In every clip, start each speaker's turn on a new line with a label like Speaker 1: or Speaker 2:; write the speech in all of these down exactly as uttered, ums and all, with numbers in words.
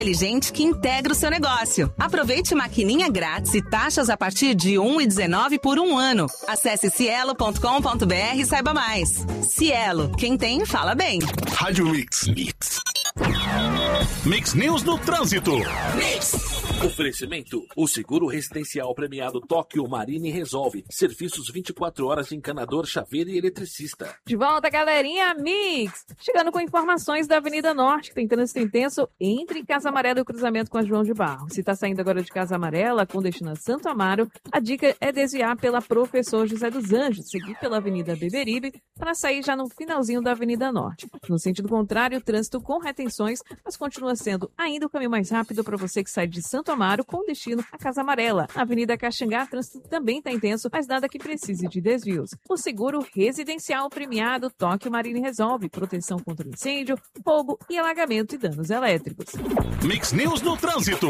Speaker 1: inteligente que integra o seu negócio. Aproveite maquininha grátis e taxas a partir de um real e dezenove centavos por um ano. Acesse cielo ponto com ponto br e saiba mais. Cielo, quem tem, fala bem.
Speaker 2: Rádio Mix. Mix. Mix News no Trânsito. Mix.
Speaker 3: Oferecimento: o seguro residencial premiado Tóquio Marine resolve. Serviços vinte e quatro horas de encanador, chaveiro e eletricista.
Speaker 4: De volta, galerinha Mix. Chegando com informações da Avenida Norte, que tem trânsito intenso entre Casa Amarela e o cruzamento com a João de Barro. Se está saindo agora de Casa Amarela com destino a Santo Amaro, a dica é desviar pela Professor José dos Anjos, seguir pela Avenida Beberibe para sair já no finalzinho da Avenida Norte. No sentido contrário, o trânsito com retenções, mas continua sendo ainda o caminho mais rápido para você que sai de Santo Amaro com destino à Casa Amarela. Na Avenida Caxangá, o trânsito também está intenso, mas nada que precise de desvios. O seguro residencial premiado Tóquio Marine resolve proteção contra incêndio, roubo e alagamento e danos elétricos.
Speaker 2: Mix News no Trânsito.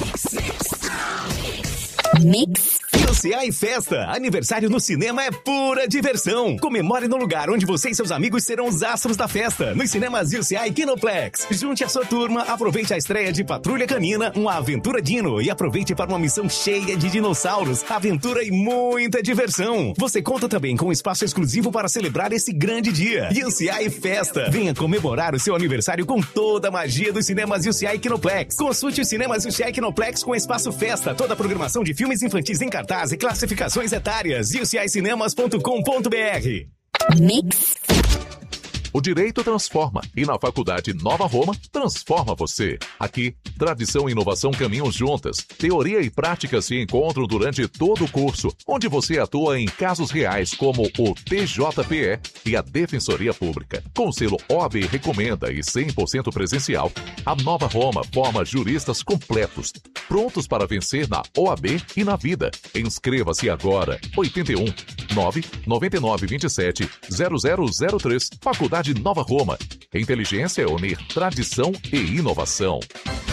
Speaker 5: Mix. U C I Festa. Aniversário no cinema é pura diversão. Comemore no lugar onde você e seus amigos serão os astros da festa. Nos cinemas U C I Kinoplex. Junte a sua turma, aproveite a estreia de Patrulha Canina, uma aventura dino e aproveite para uma missão cheia de dinossauros, aventura e muita diversão. Você conta também com um espaço exclusivo para celebrar esse grande dia. U C I Festa. Venha comemorar o seu aniversário com toda a magia dos cinemas U C I Kinoplex. Consulte os cinemas U C I Kinoplex com espaço festa, toda a programação de filmes infantis em cartaz e classificações etárias. u c i cinemas ponto com ponto b r.
Speaker 6: Mix. O direito transforma e na Faculdade Nova Roma transforma você. Aqui, tradição e inovação caminham juntas. Teoria e prática se encontram durante todo o curso, onde você atua em casos reais como o T J P E e a Defensoria Pública. Com selo O A B Recomenda e cem por cento presencial, a Nova Roma forma juristas completos, prontos para vencer na O A B e na vida. Inscreva-se agora. oito um nove nove nove dois sete zero zero zero três. Faculdade Nova Roma. Inteligência é unir tradição e inovação.